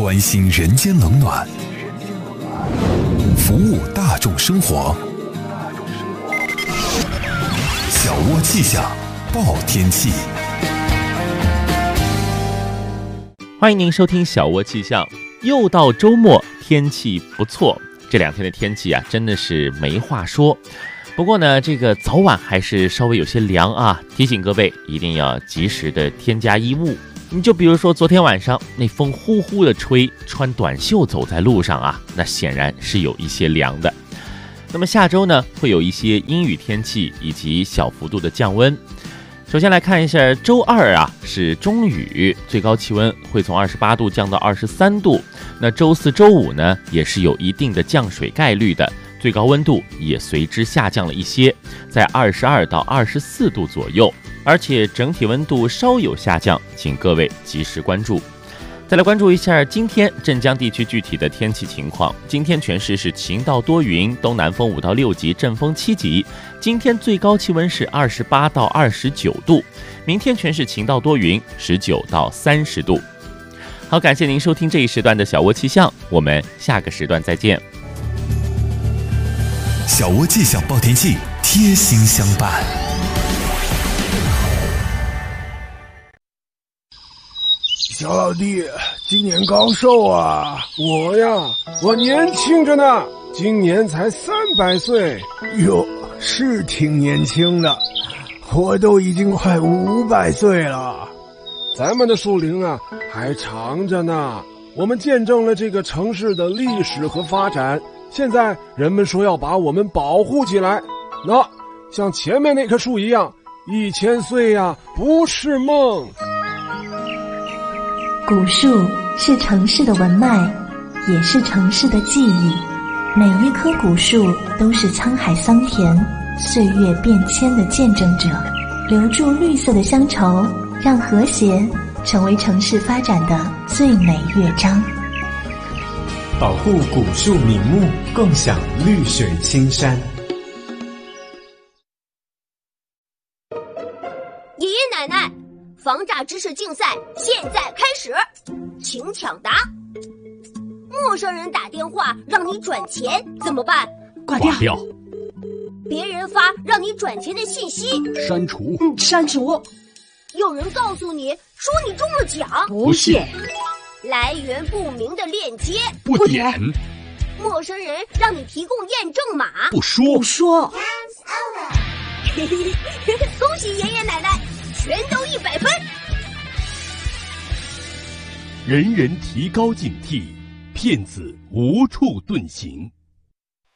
关心人间冷暖，服务大众生活。小窝气象报天气， 欢迎您收听小窝气象。又到周末，天气不错，这2天的天气啊，真的是没话说。不过呢，这个早晚还是稍微有些凉啊，提醒各位一定要及时的添加衣物。你就比如说昨天晚上那风呼呼的吹，穿短袖走在路上啊，那显然是有一些凉的。那么下周呢，会有一些阴雨天气以及小幅度的降温。首先来看一下，周二啊是中雨，最高气温会从28度降到23度。那周四周五呢，也是有一定的降水概率的，最高温度也随之下降了一些，在22到24度左右，而且整体温度稍有下降，请各位及时关注。再来关注一下今天镇江地区具体的天气情况。今天全市是晴到多云，东南风5到6级，阵风7级。今天最高气温是28到29度，明天全市晴到多云，19到30度。好，感谢您收听这一时段的小窝气象，我们下个时段再见。 小窝气象报天气，贴心相伴。 小老弟，今年高寿啊？我年轻着呢，今年才300岁。 哟，是挺年轻的，我都已经快500岁了。 咱们的树龄啊还长着呢，我们见证了这个城市的历史和发展，现在人们说要把我们保护起来，那像前面那棵树一样，1000岁呀不是梦。 古树是城市的文脉，也是城市的记忆。每一棵古树都是沧海桑田、岁月变迁的见证者，留住绿色的乡愁，让和谐成为城市发展的最美乐章。 保护古树名木，共享绿水青山。 爷爷奶奶，防诈知识竞赛现在开始，请抢答。陌生人打电话让你转钱怎么办？ 挂掉。 别人发让你转钱的信息， 删除。 有人告诉你说你中了奖， 不信。 来源不明的链接， 不点。 陌生人让你提供验证码， 不说。 恭喜爷爷奶奶，全都100分。 人人提高警惕，骗子无处遁形。